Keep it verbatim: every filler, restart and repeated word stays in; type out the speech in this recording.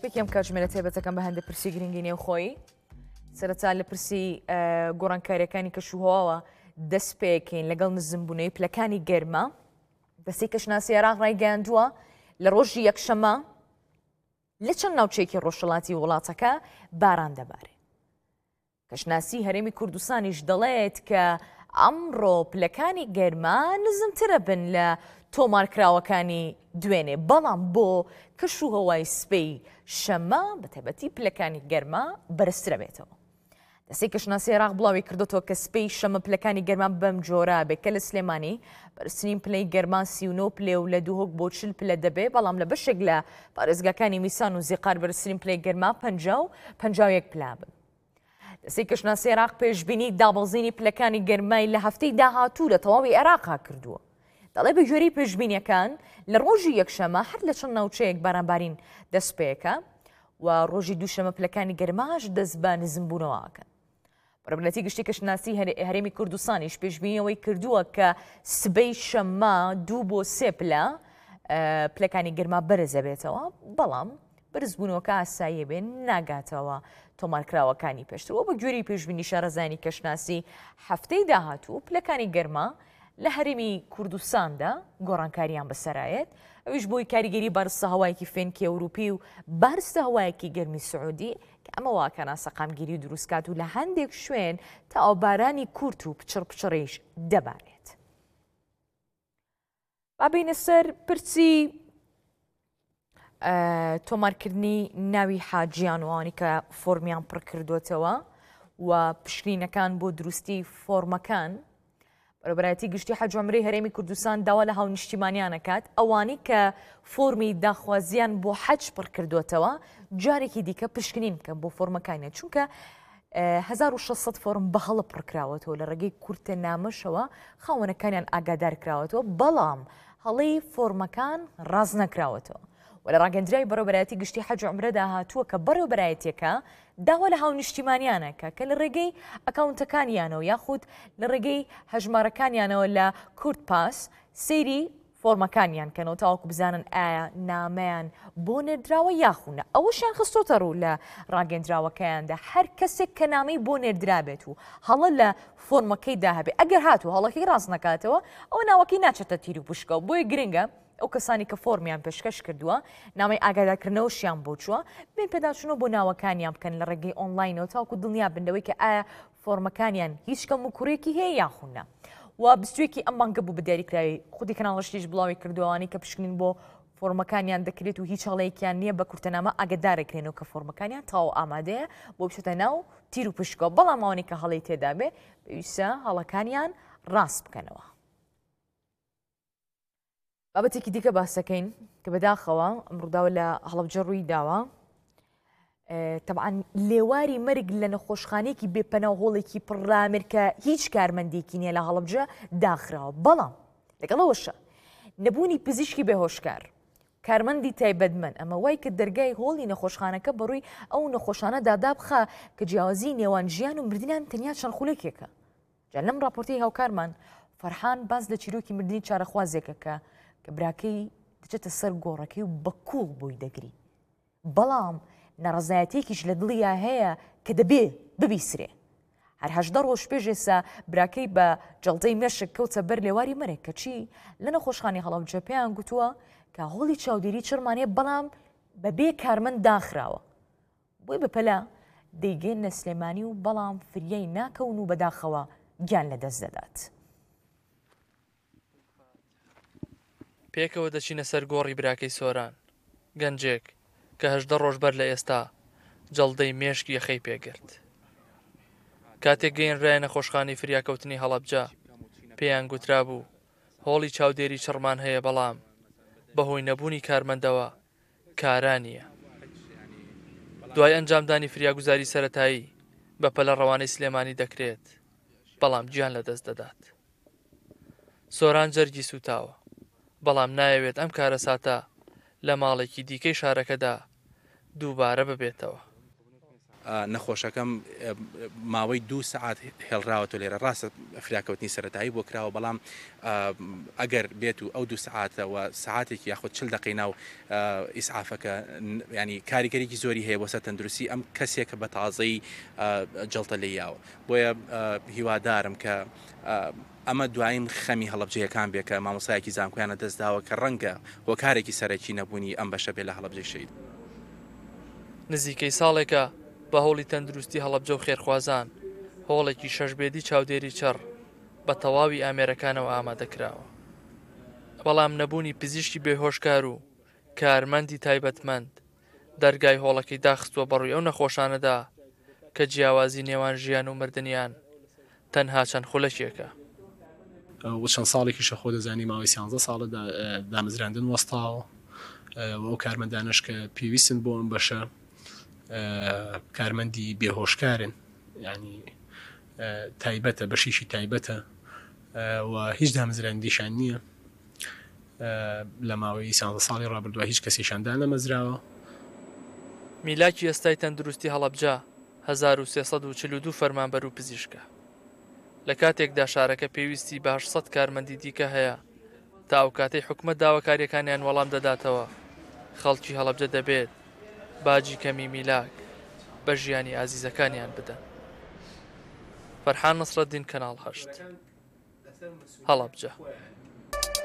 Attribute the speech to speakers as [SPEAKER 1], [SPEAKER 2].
[SPEAKER 1] سپێکی ئەم کاتژمێرە تێبەتەکەم بە هەندێک پرسی گرنگی نێو خۆی سەرەتا لە پرسی گۆڕانکاریەکانی کەشوهۆوە دەست پێکەین لەگەڵ نزمبوونەوەی پلەکانی گەرمە دەستی کەشناسی عێراق ڕایگەیاندووە لە ڕۆژی یەکشەمە لە چەند ناوچەیەکی ڕۆژهەڵاتی وڵاتەکە باران دەبارێت. کەشناسی هەرێمی کوردستانیش دەڵێت کە ئەمڕۆ پلەکانی گەرمە نزمترە بن لە تۆمارکراوەکانی دوێنێ، بەڵام بۆ کەشوهەوای سبەی شەمە بە تایبەتی پلەکانی گەرمە بەرزترە بێتەوە. دەستی کەشناسی عێراق بڵاوی کردوەوە کە سبەی شەمە پلەکانی گەرمە بەم جۆرە بێت کە لە سلێمانی بەرزترین پلەی گەرمان سی و نۆ پلێ و لە دووهۆک بۆ چل پلە دەبێت، بەڵام لە بەشێک لە پارێزگاکانی میسان و زیقار بەرزترین پلەی گەرما پەنجا و پەنجا و یەک پلا بن. دەستی کەشناسی عێراق پێشبینی دابەزینی پلەکانی گەرمای لە هەفتەی داهاتوو لە تەواوی عێراقا کردووە. دەڵێ بە گوێرەی پێشبینیەکان لە ڕۆژی یەکشەمە هەر لە چەند ناوچەیەک بارانبارین دەست پێیەکە و ڕۆژی دووشەمە پلەکانی گەرماش دەست بە نزمبوونەوەکەن. بەڕێوەبەتی گشتی کەشناسی هەرێمی کوردستانیش پێشبینیەوەی کردووە کە سبەی شەمە دوو بۆ سێ پلە پلەکانی گەرما بەرزە بێتەوە، بەڵام بەرزبوونەوەکە ئاساییە بێن ناگاتەوە تۆمارکراوەکانی پێشترەوە. بە گوێرەی پێشبینی شارەزانی کەشناسی هەفتەی داهاتوو پلەکانی گەرما لە هەرێمی کوردستاندا گۆڕانکاریان بەسەرایەت، ئەویش بۆی کاریگەری بارستە هەوایەکی فێنکی ئەوروپی و بارستە هەوایەکی گەرمی سعودی کە ئەمە واکەنا سەقامگیری و دروستکات و لە هەندێک شوێن تا ئەوبارانی کورت و پچڕ پچڕێش دەبارێت. بابینە سەر پرسی تۆمارکردنی ناوی حاجیان وانی کە فۆرمیان پڕ کردوێتەوە و پشکنینەکان بۆ دروستی فۆرمەکان. بەڕێوەبەتی گشتی حەج و عومرەی هەرێمی کوردستان داوا لە هاونیشتیمانیان دەکات ئەوانی کە فۆرمی داخوازیان بۆ حەج پڕ کردوێتەوە جارێکی دیکە پشکنین بکەن بۆ فۆرمەکانیان، چونکە هەزار و شەش سەد فۆرم بە هەڵە پڕکراوەتەوە لە ڕێگەی کورتە نامەشەوە خاوەنەکانیان ئاگادار کراوەتەوە، بەڵام هەڵەی فۆرمەکان ڕاز نەکراوەتەوە. و لە ڕاگەندراوی بەڕێوەبەتی گشتی حەج و عومرەدا هاتووە کە بەڕێوەبەرایەتێکە داوا لە هاونیشتیمانیانەکە کە لە ڕێگەی ئەکاونتەکانیانەوە یاخود لە ڕێگەی هەژمارەکانیانەوە لە کورت پاس سەیری فۆرمەکانیان کەنەوە تاوەکو بزانن ئایا نامەیان بۆ نێردراوە یاخونە. ئەوەشیان خستۆتە ڕوو لە ڕاگەندراوەکەیاندا هەر کەسێک کە نامەی بۆ نێردرابێت و هەڵە لە فۆرمەکەیدا هەبێت ئەگەر هاتوو هەڵەکەی ڕاست نکاتەوە ئەو ناوەکەی ناچێتە تیر و پشکە و بۆیە گرنگە ئەو کەسانی کە فۆرمیان پێشکەش کردووە نامەی ئاگادارکردنەوەشیان بۆ چووە بێن پێداچوونەوە بۆ ناوەکانیان بکەن لە ڕێگەی ئۆنلاینەوە تاوەکو دڵنیا بندەوەی کە ئایا فۆرمەکانیان هیچ کەم و کوڕێکی هەیە یاخونە. و بستوێکی ئەم بانکە بوو بە دیاریکراوی خودی کەناڵەشتیش بڵاوی کردووانی کە پشکنین بۆ فۆرمەکانیان دەکرێت و هیچ هەڵەیەکیان نییە بە کورتەنامە ئاگادارەکرێنەوە کە فۆرمەکانیان تاو ئامادەیە بۆ بچێتە ناو تیر و پشکەوە، بەڵام ئەوانەی کە هەڵەی تێدا بێ پێویستە هەڵەکانیان ڕاست بکەنەوە. بابەتێکی دیکە باسەکەین کە بەداخەوە ئەمڕۆداوە لە هەڵەبجە ڕووی داوە، تەبعاً لێواری مەرگ لە نەخۆشخانەیەکی بێپەناو هۆڵێکی پڕامر کە هیچ کارمەندێکی نییە لە هەڵەبجە داخراوە، بەڵام لەگەڵەوەشە نەبوونی پزیشکی بێهۆشکار کارمەندی تایبەتمەند ئەمە وای کە دەرگای هۆڵی نەخۆشخانەکە بەڕووی ئەو نەخۆشانە دادا بخە کە جیاوازی نێوان ژیان و مردنیان تەنیا چەند خولێکێکە. جا لەم راپۆرتەی هاوکارمان فەرحان باز لە چیرۆکی مردنی چارەخوازێکە کە کە براکەی دەچێتە سەر گۆڕەکەی و بە کوڵ بۆی دەگری، بەڵام نەڕەزایەتێکیش لە دڵیا هەیە کە دەبێ ببیسرێ. هەر هەژدە ڕۆژ پێش ئێستا براکەی بە جەڵتەی مێشک کەوتە بەر لێواری مەرێک کەچی لە نەخۆشخانەی هەڵەبجە پێیان گوتووە کە هۆڵی چاودێری چڕمانەیە بەڵام بەبێ کارمەند داخراوە، بۆی بەپەلا دەیگەێنە سلێمانی و بەڵام فریای ناکەون و بەداخەوە گیان لەدەست دەدات.
[SPEAKER 2] پێکەوە دەچینە سەر گۆڕی براکەی سۆران گەنجێک کە هەژدە ڕۆژ بەر لە ئێستا جەڵدەی مێشکی یەخەی پێگرت. کاتێک گەیەنرایە نەخۆشخانەی فریاکەوتنی هەڵەبجە پێیان گوترا بوو هۆڵی چاودێری چڕمان هەیە، بەڵام بەهۆی نەبوونی کارمەندەوە کارانیە. دوای ئەنجامدانی فریاگوزاری سەرەتایی بەپەلە ڕەوانەی سلێمانی دەکرێت، بەڵام گیان لەدەست دەدات. سۆران جەرگی سوتاوە، بەڵام نایەوێت ئەم کارە ساتە لە ماڵێکی دیکەی شارەکەدا دووبارە ببێتەوە.
[SPEAKER 3] نەخۆشەکەم ماوەی دوو سعات هێڵراوەوە لێرە ڕاستە فراکەوتنی سەرەتایی بۆ کراوە بەڵام ئەگەر بێت و ئەو دوو سعاتەوە سعاتێکی یاخود چل دقی ناو ئیسعافەکە ینی کاریگەرێکی زۆری هەیە بۆسە تەندروستی ئەم کەسێکە بە تازەی جڵتە لێ یاوە بۆیە هیوادارم کە ئەمە دوایین خەمی هەڵەبجەیەکان بێت کە مامۆسایەکی زانکۆیانە دەستداوە کە ڕەنگە هۆکارێکی سەرەکی نەبوونی ئەم بەشە بێ لە هەڵەبجەی شەید.
[SPEAKER 2] نزیکەی ساڵێکە بە هەوڵی تەندروستی هەڵەبجە و خێرخوازان هۆڵێکی شەشبێدی چاودێری چڕ بە تەواوی ئامێرەکانەوە ئامادەکراوە. بەڵام نەبوونی پزیشکی بێهۆشکار و کارمەندی تایبەتمەند دەرگای هۆڵەکەی داخستووە بەڕووی ئەو نەخۆشانەدا کە جیاوازی نێوان ژیان و مردنیان تەنها چەند خولەکێکە.
[SPEAKER 4] و چەند ساڵێکی شەخۆ دەزانی ماوەی سیانزە ساڵە دامەزراندن وەستاوە ئەو کارمەندانش کە پێویستن بۆ ئەم بەشە کارمەندی بێهۆشکارن ینی تایبەتە بەشیشی تایبەتە و هیچ دامەزراندیشان نییە لە ماوەی سیانزە ساڵی ڕابردووە هیچ کەسیشاندان نەمەزراوە.
[SPEAKER 2] میلاکی ئێستای تەندروستی هەڵەبجە هەزار و سێسەد و چل و دوو فەرمانبەر و پزیشکە. لە کاتێکدا شارەکە پێویستی بە هەشت سەد کارمەندی دیکە هەیە تا ئەو کاتەی حکومەت داواکاریەکانیان وەڵام دەداتەوە خەڵکی هەڵەبجە دەبێت باجی کەمی میلاک بە ژیانی ئازیزەکانیان بدەن. فەرحان نەسرەدین کەناڵ هەشت هەڵەبجە.